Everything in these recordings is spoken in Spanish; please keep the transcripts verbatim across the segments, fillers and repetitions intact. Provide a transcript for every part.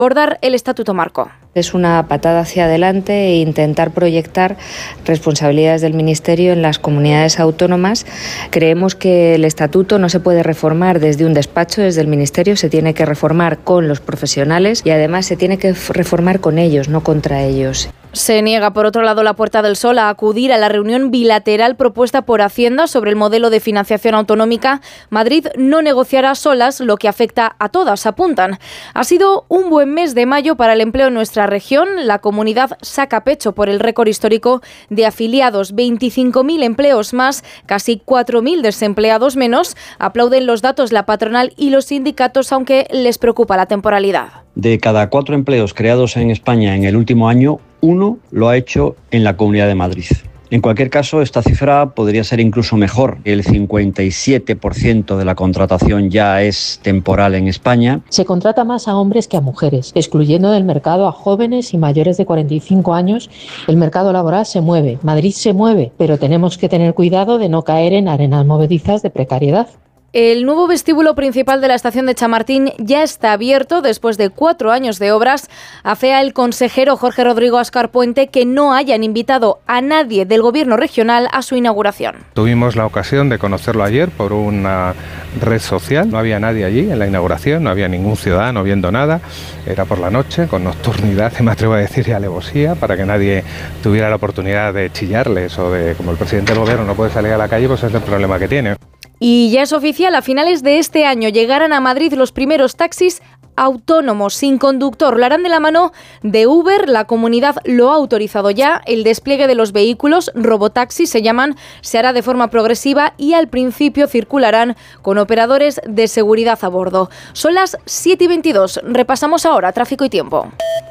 abordar el Estatuto Marco. Es una patada hacia adelante e intentar proyectar responsabilidades del Ministerio en las comunidades autónomas. Creemos que el Estatuto no se puede reformar desde un despacho, desde el Ministerio, se tiene que reformar con los profesionales y además se tiene que reformar con ellos, no contra ellos. Se niega, por otro lado, la Puerta del Sol a acudir a la reunión bilateral propuesta por Hacienda sobre el modelo de financiación autonómica. Madrid no negociará solas, lo que afecta a todas, apuntan. Ha sido un buen mes de mayo para el empleo en nuestra región. La comunidad saca pecho por el récord histórico de afiliados, veinticinco mil empleos más, casi cuatro mil desempleados menos. Aplauden los datos la patronal y los sindicatos, aunque les preocupa la temporalidad. De cada cuatro empleos creados en España en el último año, uno lo ha hecho en la Comunidad de Madrid. En cualquier caso, esta cifra podría ser incluso mejor. El cincuenta y siete por ciento de la contratación ya es temporal en España. Se contrata más a hombres que a mujeres, excluyendo del mercado a jóvenes y mayores de cuarenta y cinco años. El mercado laboral se mueve, Madrid se mueve, pero tenemos que tener cuidado de no caer en arenas movedizas de precariedad. El nuevo vestíbulo principal de la estación de Chamartín ya está abierto después de cuatro años de obras. Afea el consejero Jorge Rodrigo Ascar-Puente que no hayan invitado a nadie del gobierno regional a su inauguración. Tuvimos la ocasión de conocerlo ayer por una red social. No había nadie allí en la inauguración, no había ningún ciudadano viendo nada. Era por la noche, con nocturnidad, me atrevo a decir, y alevosía, para que nadie tuviera la oportunidad de chillarles o de, como el presidente del gobierno no puede salir a la calle, pues es el problema que tiene. Y ya es oficial, a finales de este año llegarán a Madrid los primeros taxis autónomos, sin conductor. Lo harán de la mano de Uber, la comunidad lo ha autorizado ya. El despliegue de los vehículos, robotaxis se llaman, se hará de forma progresiva y al principio circularán con operadores de seguridad a bordo. Son las siete y veintidós, repasamos ahora tráfico y tiempo.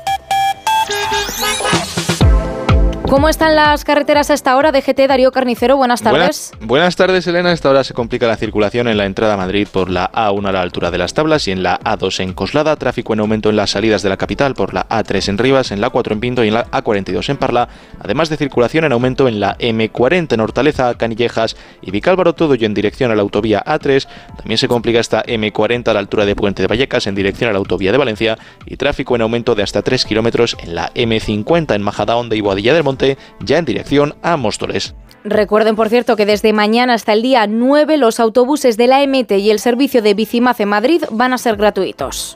¿Cómo están las carreteras a esta hora? D G T, Darío Carnicero, buenas tardes. Buenas, buenas tardes, Elena. A esta hora se complica la circulación en la entrada a Madrid por la A uno a la altura de Las Tablas y en la A dos en Coslada. Tráfico en aumento en las salidas de la capital por la A tres en Rivas, en la A cuatro en Pinto y en la A cuarenta y dos en Parla. Además de circulación en aumento en la M cuarenta en Hortaleza, Canillejas y Vicálvaro, todo ello en dirección a la autovía A tres. También se complica esta M cuarenta a la altura de Puente de Vallecas en dirección a la autovía de Valencia y tráfico en aumento de hasta tres kilómetros en la M cincuenta en Majadahonda y Boadilla del Monte, ya en dirección a Móstoles. Recuerden, por cierto, que desde mañana hasta el día nueve los autobuses de la E M T y el servicio de Bicimaz en Madrid van a ser gratuitos.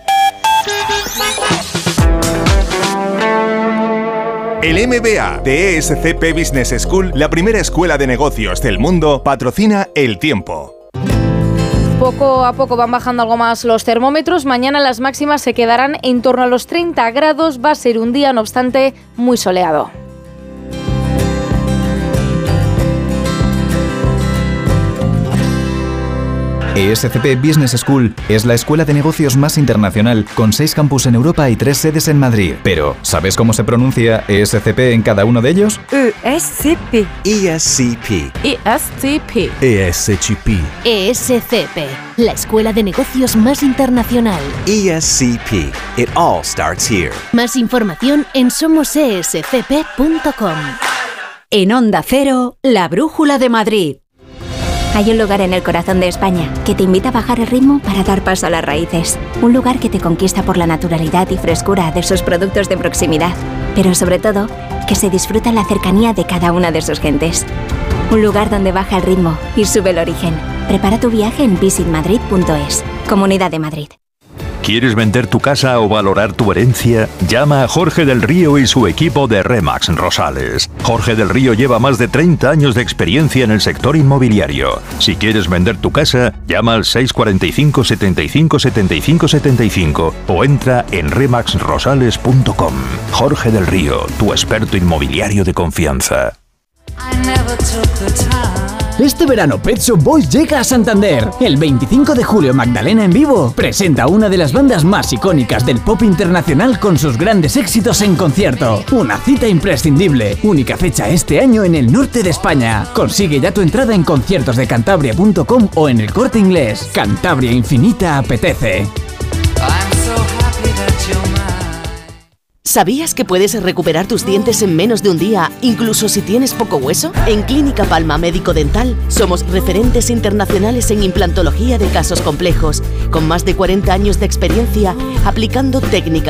El M B A de E S C P Business School, la primera escuela de negocios del mundo, patrocina El Tiempo. Poco a poco van bajando algo más los termómetros. Mañana las máximas se quedarán en torno a los treinta grados. Va a ser un día, no obstante, muy soleado. E S C P Business School es la escuela de negocios más internacional, con seis campus en Europa y tres sedes en Madrid. Pero, ¿sabes cómo se pronuncia E S C P en cada uno de ellos? E S C P. E S C P. E S C P. E S C P. E S C P, la escuela de negocios más internacional. E S C P. It all starts here. Más información en somos e s c p punto com. En Onda Cero, la Brújula de Madrid. Hay un lugar en el corazón de España que te invita a bajar el ritmo para dar paso a las raíces. Un lugar que te conquista por la naturalidad y frescura de sus productos de proximidad. Pero sobre todo, que se disfruta la cercanía de cada una de sus gentes. Un lugar donde baja el ritmo y sube el origen. Prepara tu viaje en visit madrid punto es. Comunidad de Madrid. ¿Quieres vender tu casa o valorar tu herencia? Llama a Jorge del Río y su equipo de Remax Rosales. Jorge del Río lleva más de treinta años de experiencia en el sector inmobiliario. Si quieres vender tu casa, llama al seis cuatro cinco, setenta y cinco, setenta y cinco, setenta y cinco o entra en remax rosales punto com. Jorge del Río, tu experto inmobiliario de confianza. Este verano Pet Shop Boys llega a Santander. El veinticinco de julio Magdalena en vivo presenta una de las bandas más icónicas del pop internacional con sus grandes éxitos en concierto. Una cita imprescindible. Única fecha este año en el norte de España. Consigue ya tu entrada en conciertos de cantabria punto com o en el Corte Inglés. Cantabria Infinita apetece. ¿Sabías que puedes recuperar tus dientes en menos de un día, incluso si tienes poco hueso? En Clínica Palma Médico Dental somos referentes internacionales en implantología de casos complejos, con más de cuarenta años de experiencia aplicando técnicas